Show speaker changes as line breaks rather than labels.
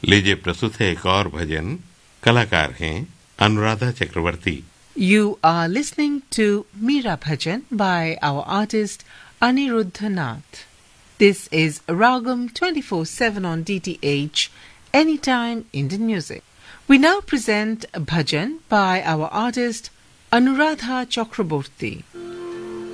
लीजिए प्रस्तुत है एक और भजन। कलाकार हैं अनुराधा चक्रवर्ती।
You are listening to Meera Bhajan by our artist Aniruddha Nath. This is Ragam 24/7 on DTH, Anytime Indian Music. We now present a bhajan by our artist Anuradha Chakraborty.